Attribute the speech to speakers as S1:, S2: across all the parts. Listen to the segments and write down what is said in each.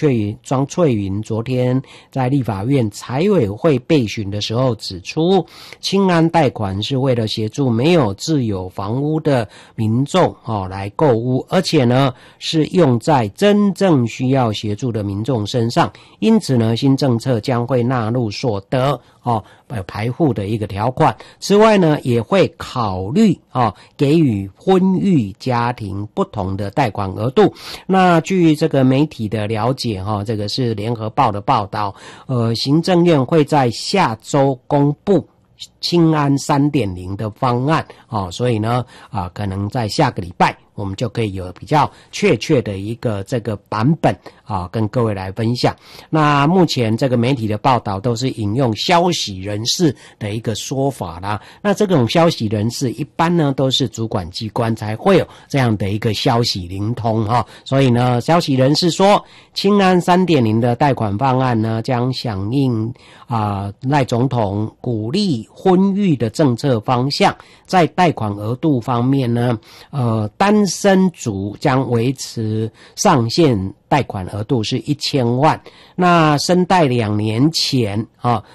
S1: 翠云昨天在立法院财委会备询的时候指出，青安贷款是为了协助没有自有房屋的民众来购屋，而且呢是用在真正需要协助的民众身上，因此呢新政策将会纳入所得排户的一个条款。此外呢也会考虑给予婚育家庭不同的贷款额度。那据这个媒体的了解这个是联合报的报道，行政院会在下周公布青安 3.0 的方案所以呢可能在下个礼拜我们就可以有比较确切的一个这个版本跟各位来分享。那目前这个媒体的报道都是引用消息人士的一个说法啦。那这种消息人士一般呢都是主管机关才会有这样的一个消息灵通所以呢消息人士说，青安 3.0 的贷款方案呢将响应赖总统鼓励婚育的政策方向。在贷款额度方面呢单身族将维持上限贷款额度是1000万，那生贷2年前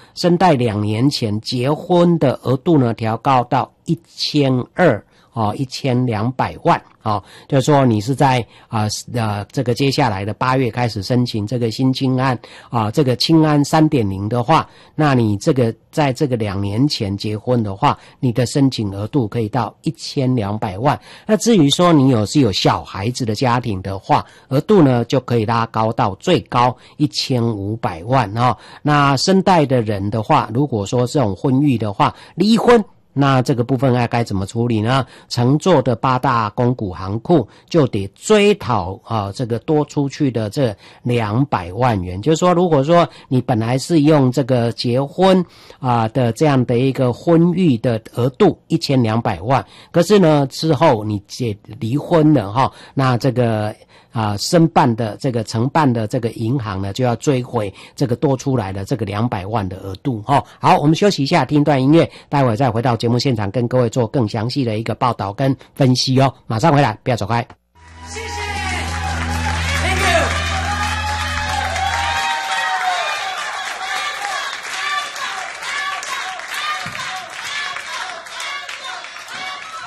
S1: 结婚的额度呢调高到1200万就是说你是在这个接下来的8月开始申请这个新青安这个青安 3.0 的话，那你这个在这个2年前结婚的话，你的申请额度可以到1200万。那至于说你是有小孩子的家庭的话，额度呢就可以拉高到最高1500万那生贷的人的话，如果说这种婚育的话，离婚，那这个部分该怎么处理呢？乘坐的8大公股行库就得追讨这个多出去的这200万元。就是说如果说你本来是用这个结婚的这样的一个婚育的额度1200万，可是呢之后你离婚了那这个申办的这个承办的这个银行呢就要追回这个多出来的这个200万的额度好，我们休息一下，听一段音乐，待会再回到节目现场跟各位做更详细的一个报道跟分析马上回来，不要走开。谢谢。